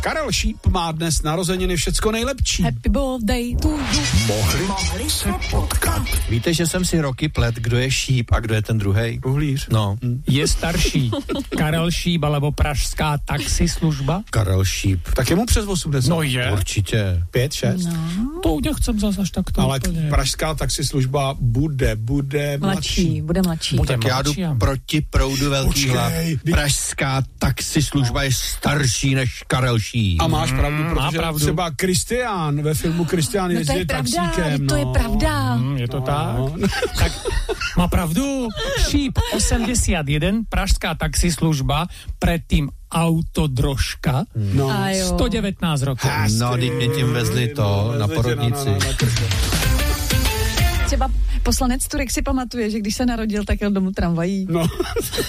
Karel Šíp má dnes narozeniny, všecko nejlepší. Happy birthday to you. Mohli se potkat. Víte, že jsem si roky plet, kdo je Šíp a kdo je ten druhej? Uhlíř. No. Je starší Karel Šíp alebo pražská taxislužba? Karel Šíp. Tak je mu přes 80. No je. Určitě. 5, 6. No. To nechcem zase až takto. Ale úplně. pražská taxislužba bude mladší. Bude mladší. Bude Tak já jdu mladší. proti proudu velkých Počkej, hlav. ty- Pražská taxislužba je starší než Karel Šíp. A máš pravdu, má protože pravdu. třeba Kristián ve filmu Kristián No to jezdí je pravda, taxíkem. to je pravda. Je to tak? No. Tak má pravdu. Šíp 81, pražská taxislužba, predtým Autodrožka, No. A jo. 119 rokov. No, teď mě tím vezli to na porodnici. Třeba poslanec Turek si pamatuje, že když se narodil, tak jel domů tramvají. No.